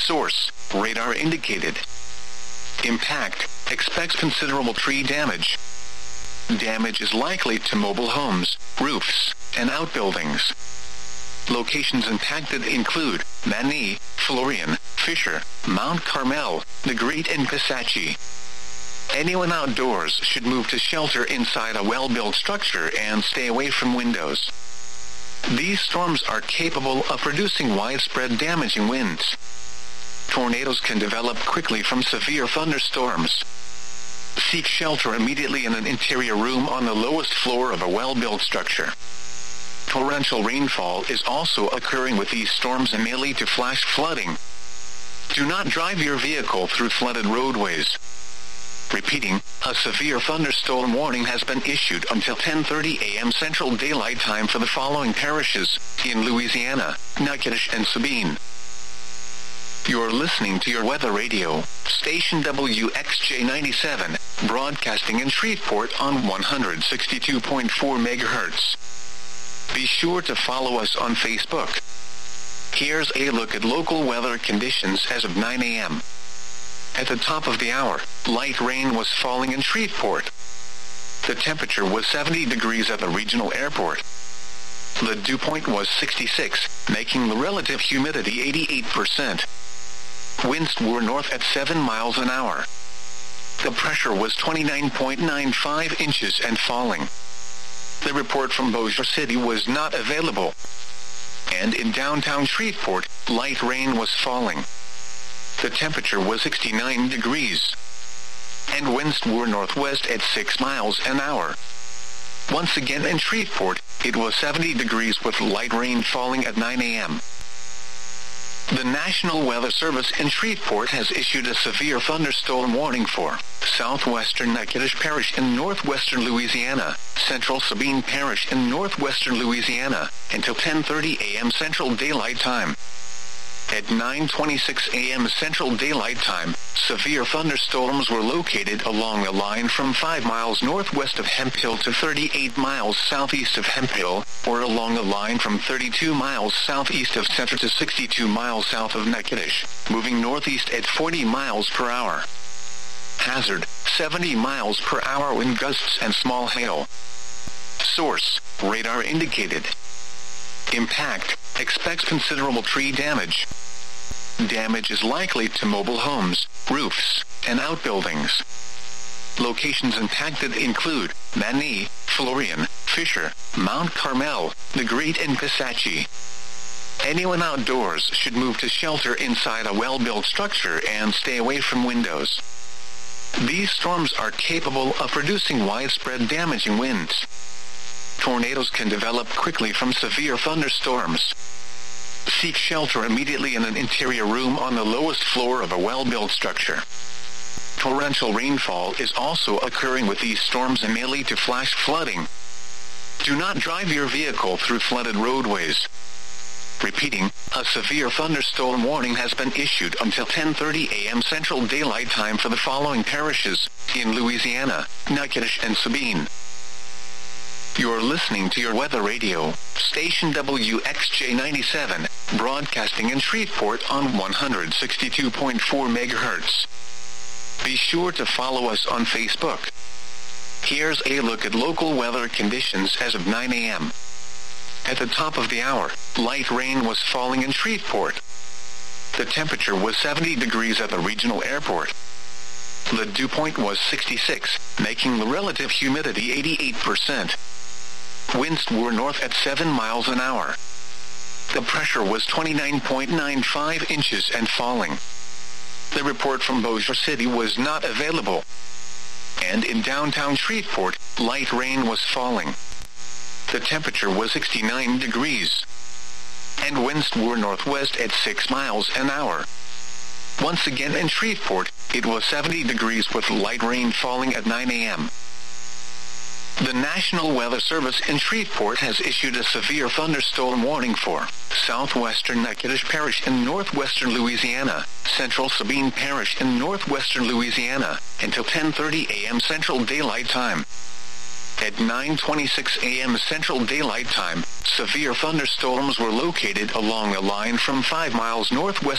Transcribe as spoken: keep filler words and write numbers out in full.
Source: radar indicated. Impact: expects considerable tree damage. Damage is likely to mobile homes, roofs, and outbuildings. Locations impacted include Mani, Florian, Fisher, Mount Carmel, Negrete, and Kisatchie. Anyone outdoors should move to shelter inside a well-built structure and stay away from windows. These storms are capable of producing widespread damaging winds. Tornadoes can develop quickly from severe thunderstorms. Seek shelter immediately in an interior room on the lowest floor of a well-built structure. Torrential rainfall is also occurring with these storms and may lead to flash flooding. Do not drive your vehicle through flooded roadways. Repeating, a severe thunderstorm warning has been issued until ten thirty a m Central Daylight Time for the following parishes in Louisiana: Natchitoches and Sabine. You're listening to your weather radio, station W X J ninety-seven, broadcasting in Shreveport on one hundred sixty-two point four megahertz. Be sure to follow us on Facebook. Here's a look at local weather conditions as of nine a m At the top of the hour, light rain was falling in Shreveport. The temperature was seventy degrees at the regional airport. The dew point was sixty-six, making the relative humidity eighty-eight percent. Winds were north at seven miles an hour. The pressure was twenty-nine point nine five inches and falling. The report from Bossier City was not available. And in downtown Shreveport, light rain was falling. The temperature was sixty-nine degrees. And winds were northwest at six miles an hour. Once again in Shreveport, it was seventy degrees with light rain falling at nine a m The National Weather Service in Shreveport has issued a severe thunderstorm warning for southwestern Natchitoches Parish in northwestern Louisiana, central Sabine Parish in northwestern Louisiana, until ten thirty a m Central Daylight Time. At nine twenty-six a m Central Daylight Time, severe thunderstorms were located along a line from five miles northwest of Hemphill to thirty-eight miles southeast of Hemphill, or along a line from thirty-two miles southeast of Center to sixty-two miles south of Natchitoches, moving northeast at forty miles per hour. Hazard: seventy miles per hour wind gusts and small hail. Source: radar indicated. Impact: expects considerable tree damage. Damage is likely to mobile homes, roofs, and outbuildings. Locations impacted include Mani, Florian, Fisher, Mount Carmel, Negrete, and Kisatchie. Anyone outdoors should move to shelter inside a well-built structure and stay away from windows. These storms are capable of producing widespread damaging winds. Tornadoes can develop quickly from severe thunderstorms. Seek shelter immediately in an interior room on the lowest floor of a well-built structure. Torrential rainfall is also occurring with these storms and may lead to flash flooding. Do not drive your vehicle through flooded roadways. Repeating, a severe thunderstorm warning has been issued until ten thirty a m Central Daylight Time for the following parishes in Louisiana, Natchitoches and Sabine. You're listening to your weather radio, station W X J ninety-seven, broadcasting in Shreveport on one hundred sixty-two point four megahertz. Be sure to follow us on Facebook. Here's a look at local weather conditions as of nine a m At the top of the hour, light rain was falling in Shreveport. The temperature was seventy degrees at the regional airport. The dew point was sixty-six, making the relative humidity eighty-eight percent. Winds were north at seven miles an hour. The pressure was twenty-nine point nine five inches and falling. The report from Bossier City was not available. And in downtown Shreveport, light rain was falling. The temperature was sixty-nine degrees. And winds were northwest at six miles an hour. Once again in Shreveport, it was seventy degrees with light rain falling at nine a m The National Weather Service in Shreveport has issued a severe thunderstorm warning for southwestern Natchitoches Parish in northwestern Louisiana, central Sabine Parish in northwestern Louisiana, until ten thirty a m Central Daylight Time. At nine twenty-six a m Central Daylight Time, severe thunderstorms were located along a line from five miles northwest